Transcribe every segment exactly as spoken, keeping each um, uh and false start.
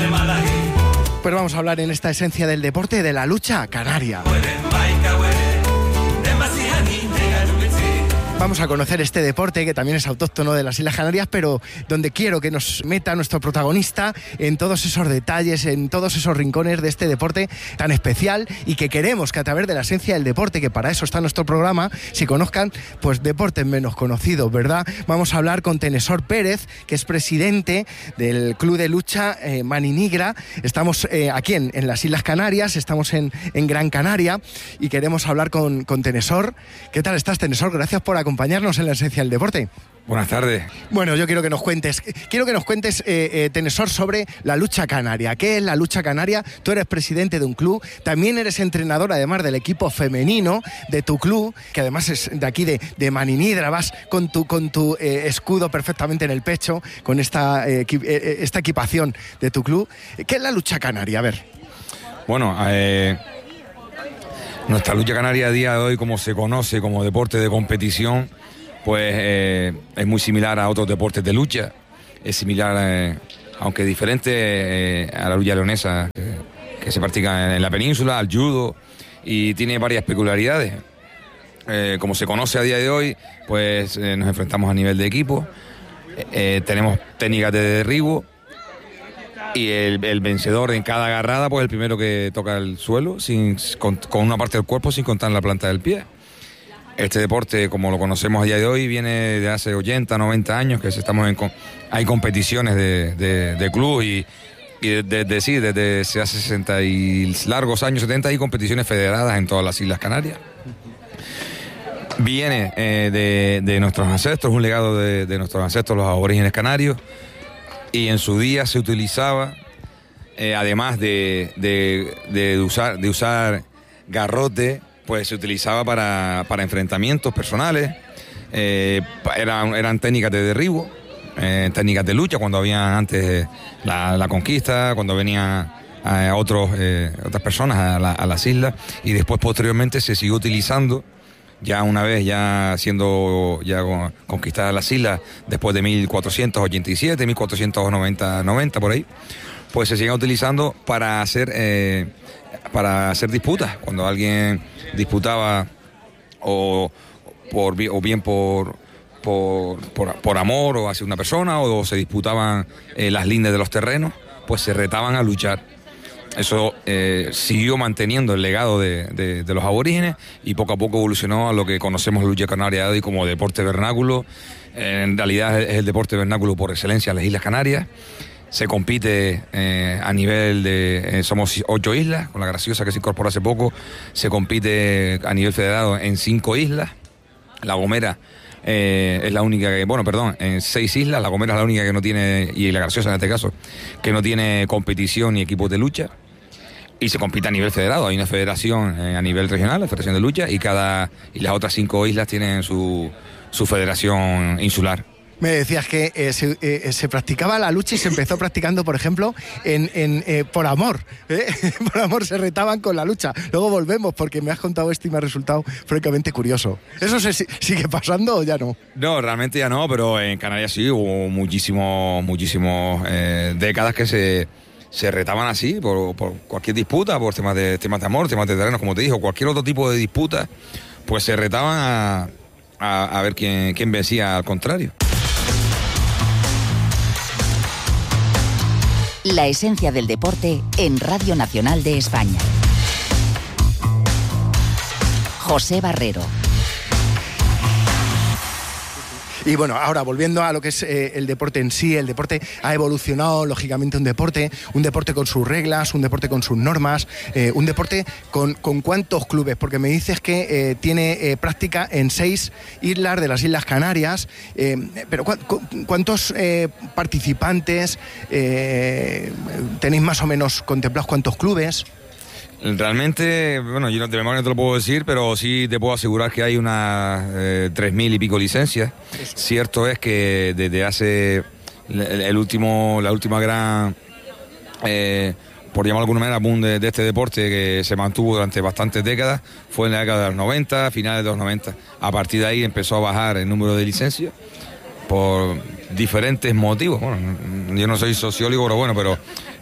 Pues vamos a hablar en esta esencia del deporte de la lucha canaria. Vamos a conocer este deporte que también es autóctono de las Islas Canarias, pero donde quiero que nos meta nuestro protagonista en todos esos detalles, en todos esos rincones de este deporte tan especial y que queremos que a través de la esencia del deporte, que para eso está nuestro programa, se conozcan pues deportes menos conocidos, ¿verdad? Vamos a hablar con Tenesor Pérez, que es presidente del Club de Lucha eh, Maninigra. Estamos eh, aquí en, en las Islas Canarias, estamos en, en Gran Canaria y queremos hablar con, con Tenesor. ¿Qué tal estás, Tenesor? Gracias por acompañarnos. acompañarnos en la esencia del deporte. Buenas tardes. Bueno, yo quiero que nos cuentes, quiero que nos cuentes, eh, eh, Tenesor, sobre la lucha canaria. ¿Qué es la lucha canaria? Tú eres presidente de un club, también eres entrenador, además del equipo femenino de tu club, que además es de aquí de, de Maninigra. Vas con tu, con tu eh, escudo perfectamente en el pecho, con esta, eh, eh, esta equipación de tu club. ¿Qué es la lucha canaria? A ver. Bueno, eh... nuestra lucha canaria a día de hoy, como se conoce como deporte de competición, pues eh, es muy similar a otros deportes de lucha. Es similar, eh, aunque diferente, eh, a la lucha leonesa que, que se practica en la península, al judo, y tiene varias peculiaridades. Eh, como se conoce a día de hoy, pues eh, nos enfrentamos a nivel de equipo, eh, tenemos técnicas de derribo, y el, el vencedor en cada agarrada, pues el primero que toca el suelo sin, con, con una parte del cuerpo sin contar la planta del pie. Este deporte, como lo conocemos a día de hoy, viene de hace ochenta, noventa años, que estamos en, hay competiciones de, de, de club y, y desde, desde, sí, desde hace sesenta y largos años, setenta, hay competiciones federadas en todas las Islas Canarias. Viene eh, de, de nuestros ancestros, un legado de, de nuestros ancestros, los aborígenes canarios. Y en su día se utilizaba, eh, además de, de, de, usar, de usar garrote, pues se utilizaba para, para enfrentamientos personales, eh, eran, eran técnicas de derribo, eh, técnicas de lucha, cuando había antes la, la conquista, cuando venían eh, otros, eh, otras personas a, la, a las islas, y después posteriormente se siguió utilizando. Ya una vez ya siendo ya conquistadas las islas, después de mil cuatrocientos ochenta y siete, mil cuatrocientos noventa, noventa por ahí, pues se siguen utilizando para hacer eh, para hacer disputas. Cuando alguien disputaba o por o bien por por, por por amor o hacia una persona, o se disputaban eh, las lindes de los terrenos, pues se retaban a luchar. Eso eh, siguió manteniendo el legado de, de, de los aborígenes y poco a poco evolucionó a lo que conocemos la lucha canaria hoy como deporte vernáculo. Eh, en realidad es el deporte vernáculo por excelencia en las Islas Canarias. Se compite eh, a nivel de... Eh, somos ocho islas, con la Graciosa que se incorporó hace poco. Se compite a nivel federado en cinco islas. La Gomera eh, es la única que... Bueno, perdón, en seis islas. La Gomera es la única que no tiene, y la Graciosa en este caso, que no tiene competición ni equipos de lucha. Y se compite a nivel federado. Hay una federación eh, a nivel regional, la Federación de Lucha, y cada y las otras cinco islas tienen su, su federación insular. Me decías que eh, se, eh, se practicaba la lucha y se empezó practicando, por ejemplo, en, en eh, por amor. ¿eh? Por amor se retaban con la lucha. Luego volvemos, porque me has contado esto y me ha resultado francamente curioso. ¿Eso se sigue pasando o ya no? No, realmente ya no, pero en Canarias sí hubo muchísimos, muchísimos eh, décadas que se... se retaban así por, por cualquier disputa, por temas de temas de amor, temas de terrenos, como te digo, cualquier otro tipo de disputa, pues se retaban a, a, a ver quién, quién vencía al contrario. La esencia del deporte en Radio Nacional de España. José Barrero. Y bueno, ahora volviendo a lo que es eh, el deporte en sí, el deporte ha evolucionado, lógicamente, un deporte, un deporte con sus reglas, un deporte con sus normas, eh, un deporte con, con cuántos clubes, porque me dices que eh, tiene eh, práctica en seis islas de las Islas Canarias, eh, pero ¿cu cu ¿cuántos eh, participantes eh, tenéis más o menos contemplados, cuántos clubes? Realmente, bueno, yo de memoria no te lo puedo decir, pero sí te puedo asegurar que hay unas eh, tres mil y pico licencias. Eso. Cierto es que desde hace el, el último, la última gran, eh, por llamarlo de alguna manera, boom de, de este deporte que se mantuvo durante bastantes décadas, fue en la década de los noventa, finales de los noventa. A partir de ahí empezó a bajar el número de licencias por diferentes motivos. Bueno, yo no soy sociólogo, pero bueno, pero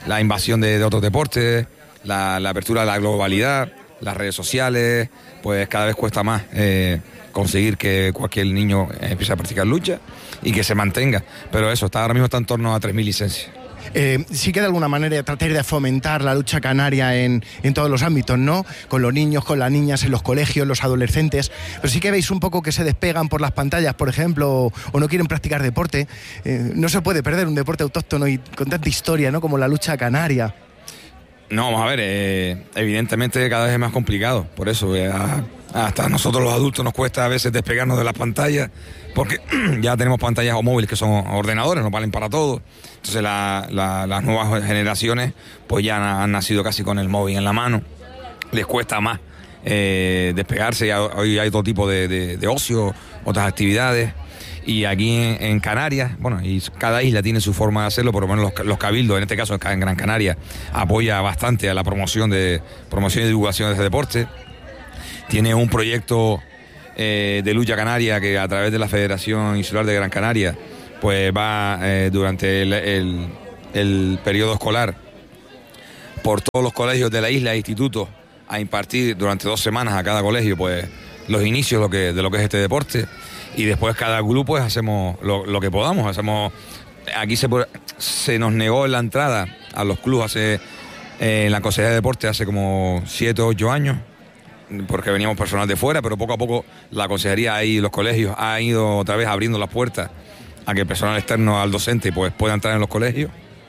la invasión de, de otros deportes, la, la apertura de la globalidad, las redes sociales, pues cada vez cuesta más eh, conseguir que cualquier niño empiece a practicar lucha y que se mantenga. Pero eso, está, ahora mismo está en torno a tres mil licencias. Eh, sí que de alguna manera tratar de fomentar la lucha canaria en, en todos los ámbitos, ¿no? Con los niños, con las niñas, en los colegios, los adolescentes. Pero sí que veis un poco que se despegan por las pantallas, por ejemplo, o, o no quieren practicar deporte. Eh, no se puede perder un deporte autóctono y con tanta historia, ¿no? Como la lucha canaria. No, vamos a ver, eh, evidentemente cada vez es más complicado. Por eso, eh, a, hasta a nosotros los adultos nos cuesta a veces despegarnos de las pantallas, porque ya tenemos pantallas o móviles que son ordenadores, nos valen para todo. Entonces la, la, las nuevas generaciones pues ya han, han nacido casi con el móvil en la mano. Les cuesta más eh, despegarse. Ya, hoy hay todo tipo de, de, de ocio, otras actividades. Y aquí en, en Canarias, bueno, y cada isla tiene su forma de hacerlo, por lo menos los, los cabildos, en este caso en Gran Canaria, apoya bastante a la promoción de promoción y divulgación de este deporte. Tiene un proyecto eh, de lucha canaria que a través de la Federación Insular de Gran Canaria pues va eh, durante el, el, el periodo escolar por todos los colegios de la isla e institutos a impartir durante dos semanas a cada colegio pues los inicios lo que, de lo que es este deporte, y después cada grupo pues hacemos lo, lo que podamos. Hacemos aquí se, se nos negó la entrada a los clubes hace eh, en la Consejería de Deporte hace como siete o ocho años, porque veníamos personal de fuera, pero poco a poco la consejería y los colegios han ido otra vez abriendo las puertas a que el personal externo al docente pues pueda entrar en los colegios.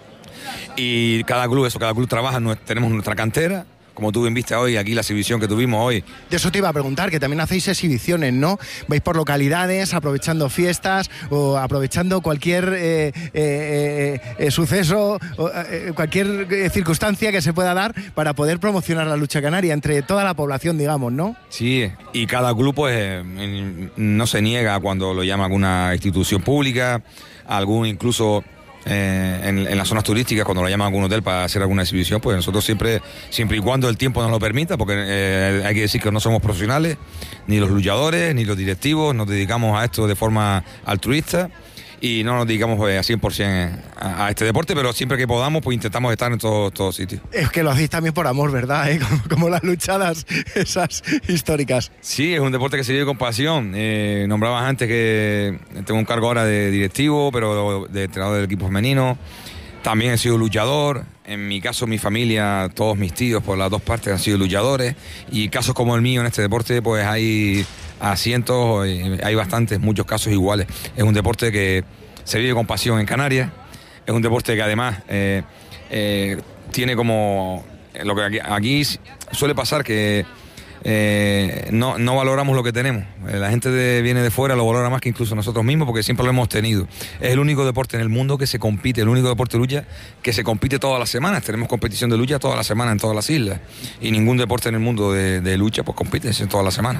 Y cada club, eso, cada club trabaja, tenemos nuestra cantera, como tú bien viste hoy, aquí la exhibición que tuvimos hoy. De eso te iba a preguntar, que también hacéis exhibiciones, ¿no? Vais por localidades, aprovechando fiestas o aprovechando cualquier eh, eh, eh, suceso, o, eh, cualquier eh, circunstancia que se pueda dar para poder promocionar la lucha canaria entre toda la población, digamos, ¿no? Sí, y cada club pues eh, no se niega cuando lo llama alguna institución pública, algún incluso... Eh, en, en las zonas turísticas, cuando lo llaman a algún hotel para hacer alguna exhibición, pues nosotros siempre, siempre y cuando el tiempo nos lo permita, porque eh, hay que decir que no somos profesionales, ni los luchadores, ni los directivos, nos dedicamos a esto de forma altruista y no nos dedicamos pues, a cien por ciento a, a este deporte, pero siempre que podamos pues intentamos estar en todos todos sitios. Es que lo hacéis también por amor, ¿verdad? ¿Eh? Como, como las luchadas esas históricas. Sí, es un deporte que se vive con pasión. Eh, nombrabas antes que tengo un cargo ahora de directivo, pero de entrenador del equipo femenino. También he sido luchador. En mi caso, mi familia, todos mis tíos por las dos partes han sido luchadores. Y casos como el mío en este deporte, pues hay a cientos, hay bastantes, muchos casos iguales. Es un deporte que se vive con pasión en Canarias. Es un deporte que además eh, eh, tiene como... Lo que aquí, aquí suele pasar que eh, no, no valoramos lo que tenemos. La gente de, viene de fuera, lo valora más que incluso nosotros mismos porque siempre lo hemos tenido. Es el único deporte en el mundo que se compite, el único deporte de lucha que se compite todas las semanas. Tenemos competición de lucha todas las semanas en todas las islas. Y ningún deporte en el mundo de, de lucha pues compite todas las semanas.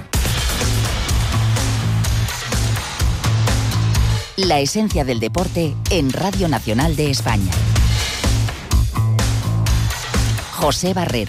La esencia del deporte en Radio Nacional de España. José Barrero.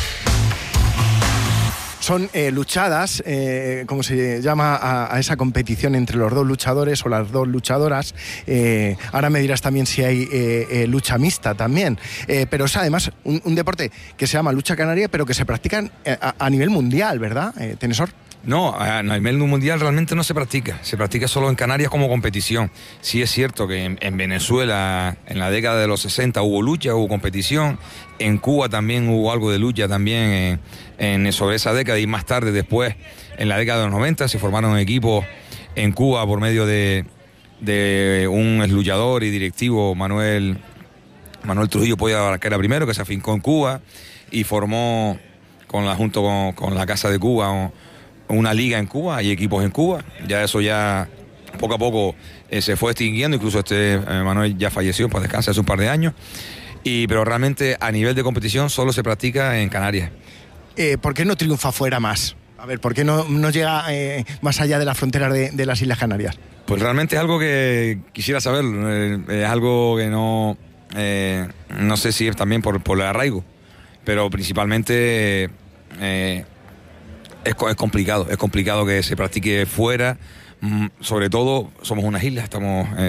Son eh, luchadas, eh, como se llama a, a esa competición entre los dos luchadores o las dos luchadoras. Eh, ahora me dirás también si hay eh, eh, lucha mixta también. Eh, pero es además un, un deporte que se llama lucha canaria, pero que se practica a, a nivel mundial, ¿verdad, eh, Tenesor? No, a nivel mundial realmente no se practica, se practica solo en Canarias como competición. Sí es cierto que en, en Venezuela en la década de los sesenta hubo lucha, hubo competición, en Cuba también hubo algo de lucha también en, en, sobre esa década y más tarde después, en la década de los noventa, se formaron equipos en Cuba por medio de, de un luchador y directivo, Manuel, Manuel Trujillo Poya, que era primero, que se afincó en Cuba y formó con la, junto con, con la Casa de Cuba una liga en Cuba, hay equipos en Cuba, ya eso ya poco a poco eh, se fue extinguiendo, incluso este eh, Manuel ya falleció, para descansar hace un par de años, y, pero realmente a nivel de competición solo se practica en Canarias. Eh, ¿Por qué no triunfa fuera más? A ver, ¿por qué no, no llega eh, más allá de las fronteras de, de las Islas Canarias? Pues realmente es algo que quisiera saber, eh, es algo que no, eh, no sé si es también por, por el arraigo, pero principalmente... Eh, Es, es complicado, es complicado que se practique fuera, sobre todo somos unas islas, estamos eh,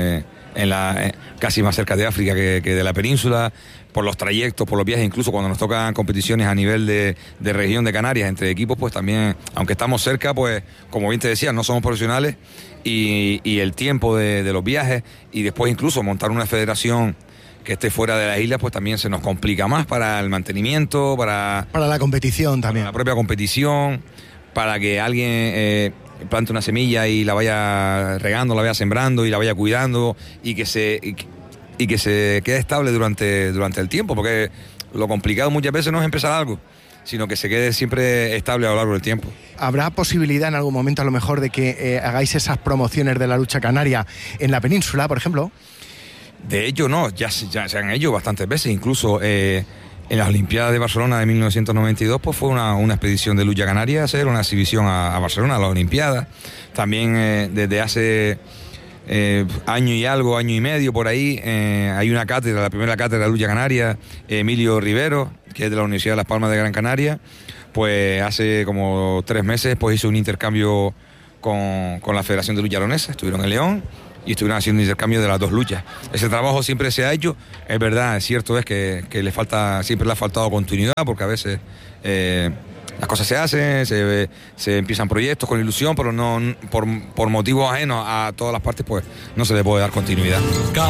en la, eh, casi más cerca de África que, que de la península, por los trayectos, por los viajes, incluso cuando nos tocan competiciones a nivel de, de región de Canarias entre equipos, pues también, aunque estamos cerca, pues como bien te decía, no somos profesionales y, y el tiempo de, de los viajes y después incluso montar una federación que esté fuera de las islas, pues también se nos complica más para el mantenimiento, para... Para la competición también. Para la propia competición, para que alguien eh, plante una semilla y la vaya regando, la vaya sembrando y la vaya cuidando y que se... Y, y que se quede estable durante, durante el tiempo, porque lo complicado muchas veces no es empezar algo, sino que se quede siempre estable a lo largo del tiempo. ¿Habrá posibilidad en algún momento a lo mejor de que eh, hagáis esas promociones de la lucha canaria en la península, por ejemplo? De hecho, no, ya, ya se han hecho bastantes veces, incluso eh, en las Olimpiadas de Barcelona de mil novecientos noventa y dos, pues fue una, una expedición de lucha canaria a hacer una exhibición a, a Barcelona, a las Olimpiadas. También eh, desde hace... Eh, año y algo, año y medio por ahí, eh, hay una cátedra, la primera cátedra de lucha canaria, Emilio Rivero, que es de la Universidad de Las Palmas de Gran Canaria, pues hace como tres meses pues hizo un intercambio con, con la Federación de Lucha Leonesa, estuvieron en León y estuvieron haciendo un intercambio de las dos luchas. Ese trabajo siempre se ha hecho, es verdad, es cierto es que, que le falta, siempre le ha faltado continuidad, porque a veces... Eh, las cosas se hacen, se, se empiezan proyectos con ilusión, pero no por, por motivos ajenos a todas las partes, pues no se le puede dar continuidad.